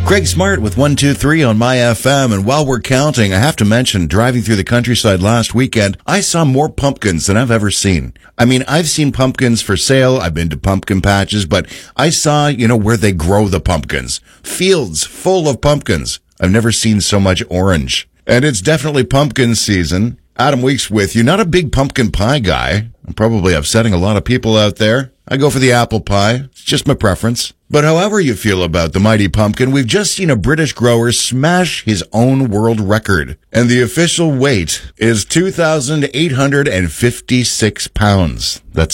Craig Smart with 123 on My FM. And while we're counting, I have to mention, driving through the countryside last weekend, I saw more pumpkins than I've ever seen. I mean, I've seen pumpkins for sale. I've been to pumpkin patches, but I saw, where they grow the pumpkins. Fields full of pumpkins. I've never seen so much orange. And it's definitely pumpkin season. Adam Weeks with you. Not a big pumpkin pie guy. I'm probably upsetting a lot of people out there. I go for the apple pie. It's just my preference. But however you feel about the mighty pumpkin, we've just seen a British grower smash his own world record. And the official weight is 2,856 pounds. That's